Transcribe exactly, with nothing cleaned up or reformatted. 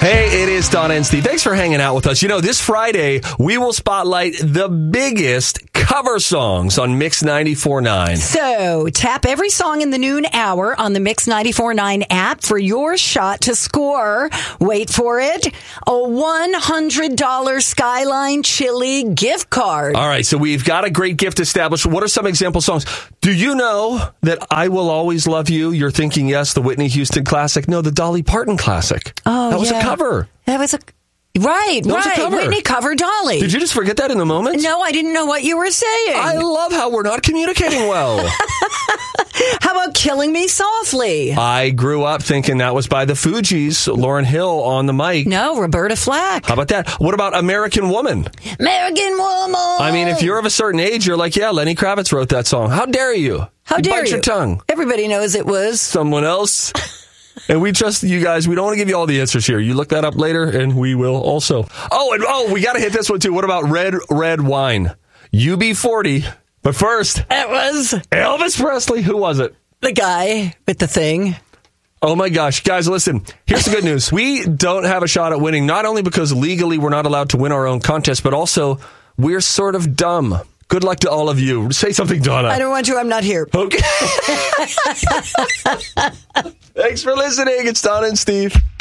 Hey, it is Donna and Steve. Thanks for hanging out with us. You know, this Friday, we will spotlight the biggest cover songs on Mix ninety-four point nine. So, tap every song in the noon hour on the Mix ninety-four point nine app for your shot to score. Wait for it, a one hundred dollars Skyline Chili gift card. All right, so we've got a great gift established. What are some example songs? Do you know that I Will Always Love You? You're thinking, yes, the Whitney Houston classic. No, the Dolly Parton classic. Oh, That was yeah. a cover. That was a... Right, That was a right. cover. Whitney covered Dolly. Did you just forget that in the moment? No, I didn't know what you were saying. I love how we're not communicating well. How about Killing Me Softly? I grew up thinking that was by the Fugees, Lauryn Hill on the mic. No, Roberta Flack. How about that? What about American Woman? American Woman. I mean, if you're of a certain age, you're like, yeah, Lenny Kravitz wrote that song. How dare you? How you dare bite you? your tongue. Everybody knows it was. Someone else. And we trust you guys. We don't want to give you all the answers here. You look that up later, and we will also. Oh, and oh, we got to hit this one, too. What about Red, Red Wine? U B forty. But first, It was Elvis Presley. Who was it? the guy with the thing. Oh, my gosh. Guys, listen. Here's the good news. We don't have a shot at winning, not only because legally we're not allowed to win our own contest, but also we're sort of dumb. Good luck to all of you. Say something, Donna. I don't want to. I'm not here. Okay. Thanks for listening. It's Donna and Steve.